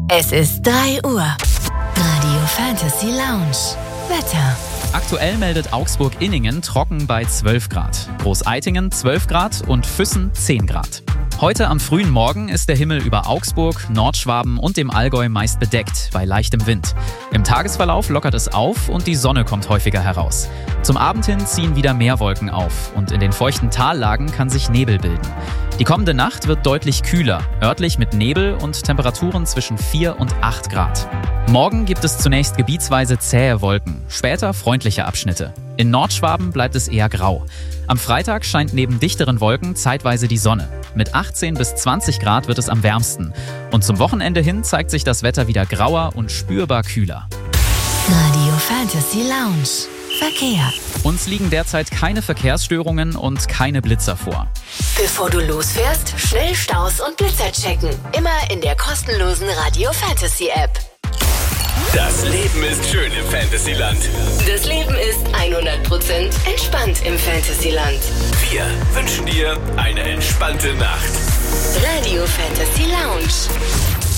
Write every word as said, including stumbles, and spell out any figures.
Es ist drei Uhr. Radio Fantasy Lounge. Wetter. Aktuell meldet Augsburg-Inningen trocken bei zwölf Grad, Großeitingen zwölf Grad und Füssen zehn Grad. Heute am frühen Morgen ist der Himmel über Augsburg, Nordschwaben und dem Allgäu meist bedeckt, bei leichtem Wind. Im Tagesverlauf lockert es auf und die Sonne kommt häufiger heraus. Zum Abend hin ziehen wieder mehr Wolken auf und in den feuchten Tallagen kann sich Nebel bilden. Die kommende Nacht wird deutlich kühler, örtlich mit Nebel und Temperaturen zwischen vier und acht Grad. Morgen gibt es zunächst gebietsweise zähe Wolken, später freundliche Abschnitte. In Nordschwaben bleibt es eher grau. Am Freitag scheint neben dichteren Wolken zeitweise die Sonne. Mit achtzehn bis zwanzig Grad wird es am wärmsten. Und zum Wochenende hin zeigt sich das Wetter wieder grauer und spürbar kühler. Radio Fantasy Lounge. Verkehr. Uns liegen derzeit keine Verkehrsstörungen und keine Blitzer vor. Bevor du losfährst, schnell Staus und Blitzer checken. Immer in der kostenlosen Radio Fantasy App. Das Leben ist schön im Fantasyland. Das Leben ist hundert Prozent entspannt im Fantasyland. Wir wünschen dir eine entspannte Nacht. Radio Fantasy Lounge.